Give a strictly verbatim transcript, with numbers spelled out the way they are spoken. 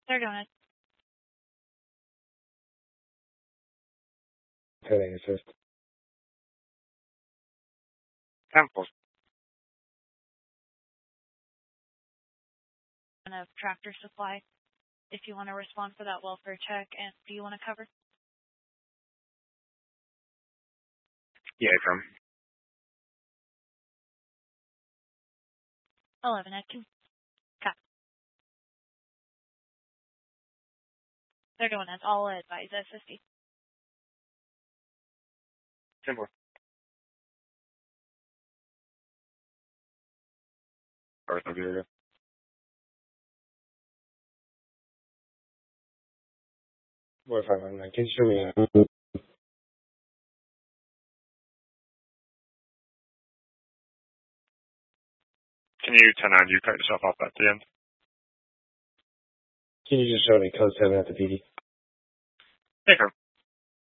They're doing it. Heading assist. Temple. Of Tractor Supply. If you want to respond for that welfare check, and do you want to cover? Yeah, from. eleven at two. Copy. They're doing it. All advise S S D. Simple. First computer. What if I'm like, can you show me? Can you ten nine? You cut yourself off at the end. Can you just show me code seven at the P D? Yeah, from.